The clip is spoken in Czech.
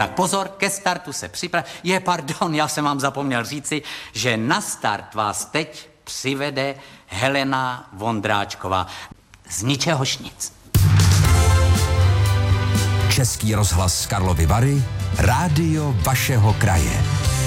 Tak pozor, ke startu se připrav. Pardon, já jsem vám zapomněl říci, že na start vás teď přivede Helena Vondráčková. Z ničehož nic. Český rozhlas Karlovy Vary, rádio vašeho kraje.